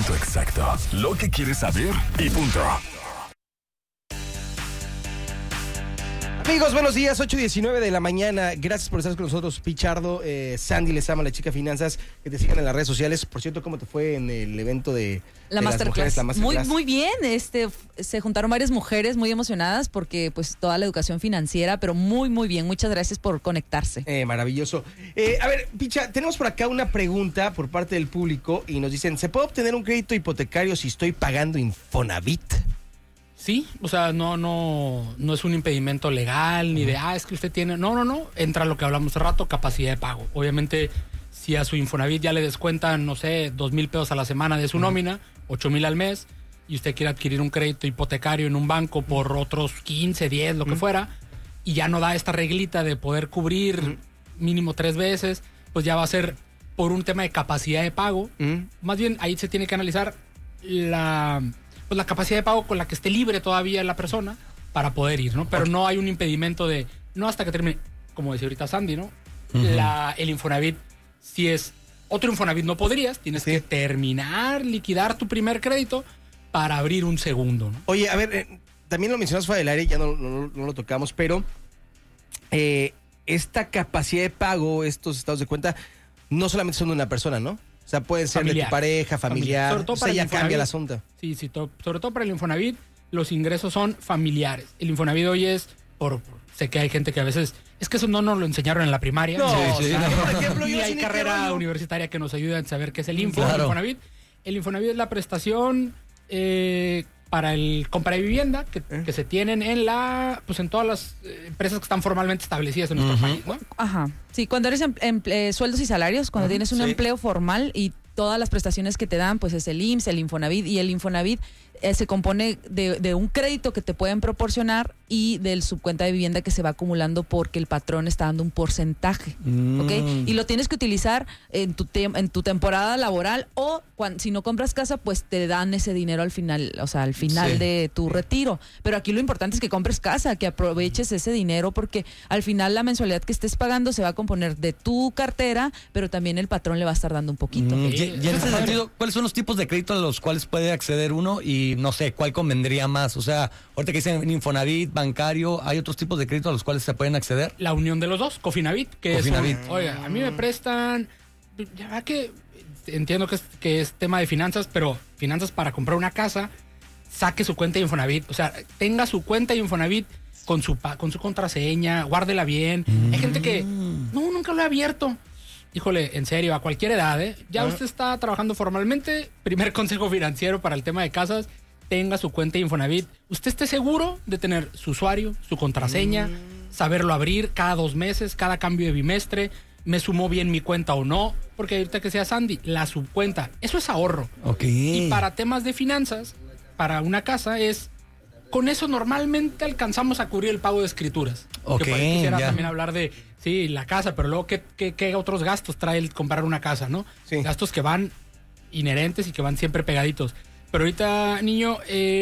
punto exacto. Lo que quieres saber y punto. Amigos, buenos días, 8:19 de la mañana. Gracias por estar con nosotros, Pichardo, Sandy Lezama, la chica finanzas, que te sigan en las redes sociales. Por cierto, ¿cómo te fue en el evento de la Masterclass? Muy bien, se juntaron varias mujeres muy emocionadas porque pues toda la educación financiera, pero muy bien. Muchas gracias por conectarse. Maravilloso. A ver, Picha, tenemos por acá una pregunta por parte del público y nos dicen, ¿se puede obtener un crédito hipotecario si estoy pagando Infonavit? Sí, o sea, no es un impedimento legal, ni de, es que usted tiene... No. Entra lo que hablamos hace rato, capacidad de pago. Obviamente, si a su Infonavit ya le descuentan, no sé, 2,000 pesos a la semana de su nómina, 8,000 al mes, y usted quiere adquirir un crédito hipotecario en un banco por otros 15, 10, lo que fuera, y ya no da esta reglita de poder cubrir mínimo 3 veces, pues ya va a ser por un tema de capacidad de pago. Más bien, ahí se tiene que analizar la capacidad de pago con la que esté libre todavía la persona para poder ir, ¿no? Pero no hay un impedimento de, no hasta que termine, como decía ahorita Sandy, ¿no? El Infonavit, si es otro Infonavit no podrías, tienes que terminar, liquidar tu primer crédito para abrir un segundo, ¿no? Oye, a ver, también lo mencionas fuera del aire, ya no lo tocamos, pero esta capacidad de pago, estos estados de cuenta, no solamente son de una persona, ¿no? O sea, pueden ser familiar, de tu pareja, familiar. Sobre todo para ya cambia el asunto. Sí, sobre todo para el Infonavit, los ingresos son familiares. El Infonavit hoy es, sé que hay gente que a veces, es que eso no nos lo enseñaron en la primaria. No, por ejemplo, ni hay carrera universitaria que nos ayude a saber qué es el Infonavit. El Infonavit es la prestación para el compra de vivienda que se tienen en todas las empresas que están formalmente establecidas en nuestro país, ¿no? Ajá. Sí, cuando eres sueldos y salarios, cuando tienes un empleo formal y todas las prestaciones que te dan, pues es el IMSS, el Infonavit, y el Infonavit se compone de un crédito que te pueden proporcionar y del subcuenta de vivienda que se va acumulando porque el patrón está dando un porcentaje, ¿ok? Y lo tienes que utilizar en tu temporada laboral o si no compras casa, pues te dan ese dinero al final, o sea, al final de tu retiro. Pero aquí lo importante es que compres casa, que aproveches ese dinero porque al final la mensualidad que estés pagando se va a componer de tu cartera, pero también el patrón le va a estar dando un poquito. Y en ese sentido, ¿cuáles son los tipos de crédito a los cuales puede acceder uno? Y no sé, ¿cuál convendría más? O sea, ahorita que dicen Infonavit, bancario, ¿hay otros tipos de crédito a los cuales se pueden acceder? La unión de los dos, Cofinavit, oiga, a mí me prestan, ya va que entiendo que es tema de finanzas, pero finanzas para comprar una casa, saque su cuenta de Infonavit, o sea, tenga su cuenta de Infonavit con su contraseña, guárdela bien. Hay gente que, nunca lo he abierto. Híjole, en serio, a cualquier edad, ya usted está trabajando formalmente, primer consejo financiero para el tema de casas, tenga su cuenta de Infonavit. Usted esté seguro de tener su usuario, su contraseña, saberlo abrir cada 2 meses, cada cambio de bimestre, me sumó bien mi cuenta o no, porque ahorita que sea Sandy, la subcuenta, eso es ahorro. Y para temas de finanzas, para una casa con eso normalmente alcanzamos a cubrir el pago de escrituras. Que por ahí quisiera también hablar de, la casa, pero luego ¿qué otros gastos trae el comprar una casa, no? Sí. Gastos que van inherentes y que van siempre pegaditos. Pero ahorita, niño,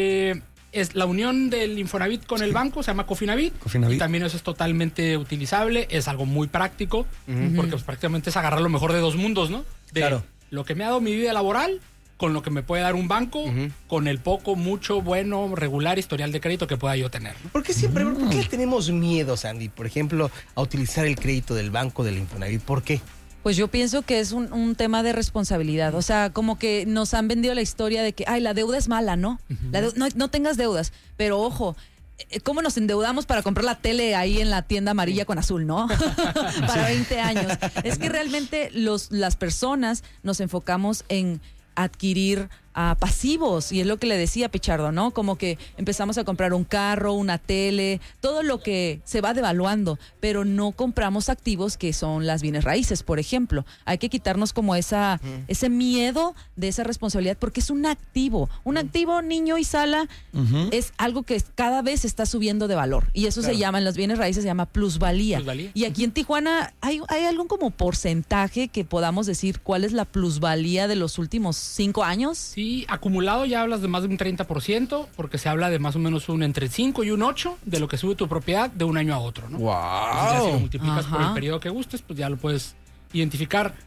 es la unión del Infonavit con el banco, se llama Cofinavit. Y también eso es totalmente utilizable, es algo muy práctico, porque pues, prácticamente es agarrar lo mejor de dos mundos, ¿no? Lo que me ha dado mi vida laboral, con lo que me puede dar un banco, con el poco, mucho, bueno, regular historial de crédito que pueda yo tener, ¿no? ¿Por qué le tenemos miedo, Sandy, por ejemplo, a utilizar el crédito del banco, del Infonavit? ¿Por qué? Pues yo pienso que es un tema de responsabilidad. O sea, como que nos han vendido la historia de que, la deuda es mala, ¿no? No tengas deudas. Pero ojo, ¿cómo nos endeudamos para comprar la tele ahí en la tienda amarilla con azul, no? Para 20 años. Es que realmente las personas nos enfocamos en adquirir pasivos, y es lo que le decía Pichardo, ¿no? Como que empezamos a comprar un carro, una tele, todo lo que se va devaluando, pero no compramos activos que son las bienes raíces, por ejemplo. Hay que quitarnos como ese miedo de esa responsabilidad, porque es un activo, niño y sala, es algo que cada vez está subiendo de valor, y eso se llama, en las bienes raíces se llama plusvalía. Y aquí en Tijuana hay algún como porcentaje que podamos decir cuál es la plusvalía de los últimos 5 años. Sí, acumulado ya hablas de más de un 30%, porque se habla de más o menos un entre 5 y un 8 de lo que sube tu propiedad de un año a otro, ¿no? ¡Wow! Entonces, ya si lo multiplicas por el periodo que gustes, pues ya lo puedes identificar.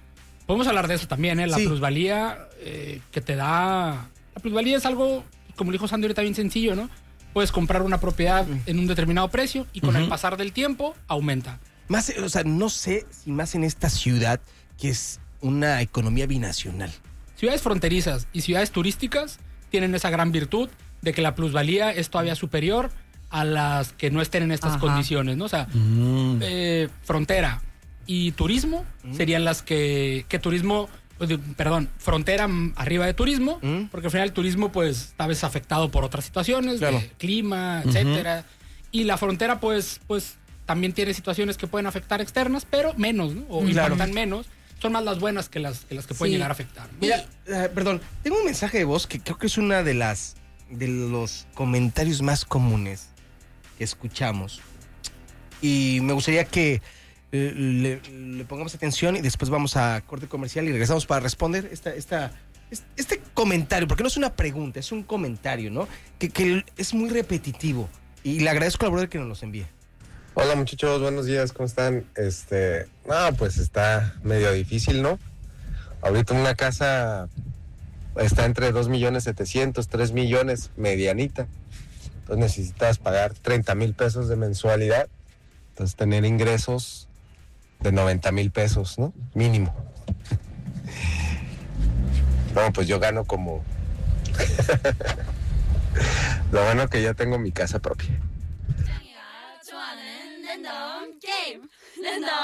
Podemos hablar de eso también, ¿eh? La plusvalía que te da... La plusvalía es algo, como dijo Sandy ahorita, bien sencillo, ¿no? Puedes comprar una propiedad en un determinado precio y con el pasar del tiempo aumenta. Más, o sea, no sé si más en esta ciudad que es una economía binacional. Ciudades fronterizas y ciudades turísticas tienen esa gran virtud de que la plusvalía es todavía superior a las que no estén en estas condiciones, ¿no? O sea, frontera y turismo serían las que turismo, perdón, frontera arriba de turismo, porque al final el turismo pues está vez afectado por otras situaciones, de clima, etcétera, y la frontera pues también tiene situaciones que pueden afectar externas, pero menos, ¿no? O impactan menos. Son más las buenas que las que pueden llegar a afectar, ¿no? Mira, perdón, tengo un mensaje de voz que creo que es una de los comentarios más comunes que escuchamos. Y me gustaría que le pongamos atención y después vamos a corte comercial y regresamos para responder este comentario, porque no es una pregunta, es un comentario, ¿no? Que es muy repetitivo. Y le agradezco al brother que nos los envíe. Hola muchachos, buenos días, ¿cómo están? Pues está medio difícil, ¿no? Ahorita una casa está entre 2.700.000, 3 millones, medianita. Entonces necesitas pagar 30,000 pesos de mensualidad. Entonces tener ingresos de 90,000 pesos, ¿no? Mínimo. Bueno, pues yo gano como... Lo bueno que ya tengo mi casa propia.